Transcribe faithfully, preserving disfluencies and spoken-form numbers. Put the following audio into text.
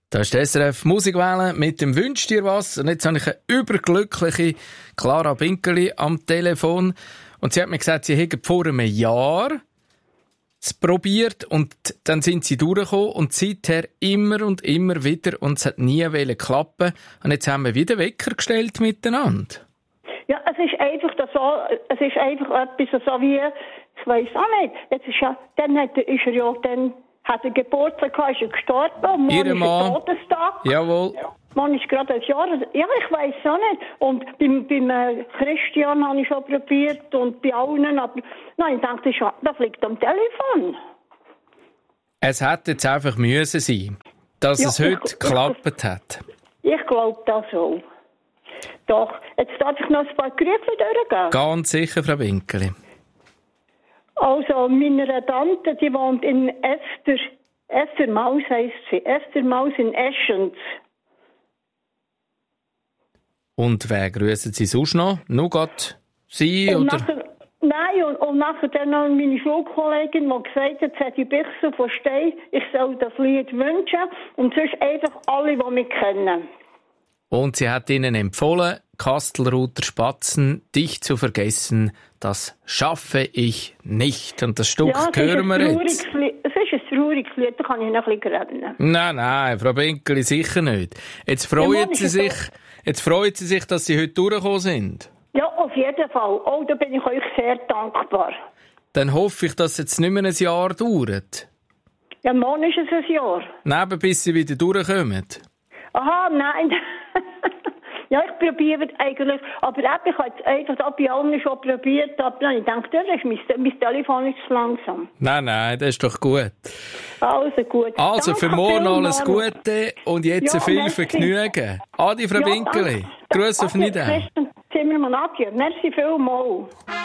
Da ist die S R F Musikwelle mit dem «Wünsch dir was». Und jetzt habe ich eine überglückliche Clara Binkeli am Telefon. Und sie hat mir gesagt, sie hätten vor einem Jahr es probiert und dann sind sie durchgekommen und seither immer und immer wieder und es hat nie klappen. Und jetzt haben wir wieder Wecker gestellt miteinander. Ja, es ist einfach so, es ist einfach etwas so wie, ich weiss auch nicht, jetzt ist ja, dann hat, ist er ja dann, hat er Geburtstag gehabt, ist er gestorben, und morgen ist der Todestag. Jawohl. Man ist gerade ein Jahr, ja, ich weiss auch nicht. Und beim, beim äh, Christian habe ich schon probiert und bei allen, aber nein, ich dachte, das, das liegt am Telefon. Es hätte jetzt einfach müssen sein, dass ja, es heute geklappt hat. Ich glaube das auch. Doch, jetzt darf ich noch ein paar Grüße durchgehen. Ganz sicher, Frau Binkeli. Also, meine Tante, die wohnt in Esther, Esther Maus heisst sie, Esther Maus in Eschenz. Und wer grüßen Sie sonst noch? Nur Gott, Sie und oder? Nachher, nein, und, und nachher dann noch meine Schulkollegin, die gesagt hat, sie hat die Bichsel von Stein, ich soll das Lied wünschen. Und sonst einfach alle, die mich kennen. Und sie hat Ihnen empfohlen, Kastelruther Spatzen, dich zu vergessen, das schaffe ich nicht. Und das Stück ja, hören wir jetzt. Lied. Es ist ein trauriges Lied, da kann ich noch ein bisschen reden. Nein, nein, Frau Binkeli, sicher nicht. Jetzt freuen ja, Sie sich, jetzt freuen Sie sich, dass Sie heute durchgekommen sind. Ja, auf jeden Fall. Oh, da bin ich euch sehr dankbar. Dann hoffe ich, dass es jetzt nicht mehr ein Jahr dauert. Ja, morgen ist es ein Jahr. Neben bis Sie wieder durchkommen. Aha, nein. Ja, ich probiere eigentlich, aber ich habe jetzt einfach auch bei allen schon probiert, aber ich denke, das ist mein, mein Telefon ist zu langsam. Nein, nein, das ist doch gut. Also gut. Also danke für morgen alles Mann. Gute und jetzt ja, viel merci. Vergnügen. Adi, Frau ja, Binkeli. Grüß auf Niederlande. Zimmermann, adieu. Merci vielmals.